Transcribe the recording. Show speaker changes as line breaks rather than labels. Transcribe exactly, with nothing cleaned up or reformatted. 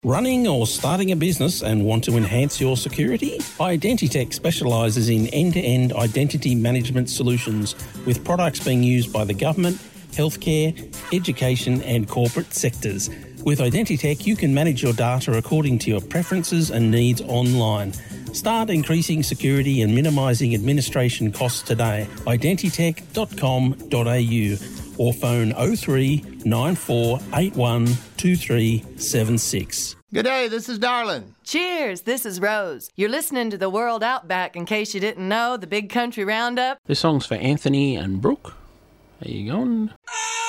Running or starting a business and want to enhance your security? Identitech specialises in end-to-end identity management solutions with products being used by the government, healthcare, education and corporate sectors. With Identitech, you can manage your data according to your preferences and needs online. Start increasing security and minimising administration costs today. identitech dot com dot a u or phone oh three nine four eight one two three seven six.
G'day, this is Darlin.
Cheers, this is Rose. You're listening to The World Outback. In case you didn't know, the Big Country Roundup.
This song's for Anthony and Brooke. How you going?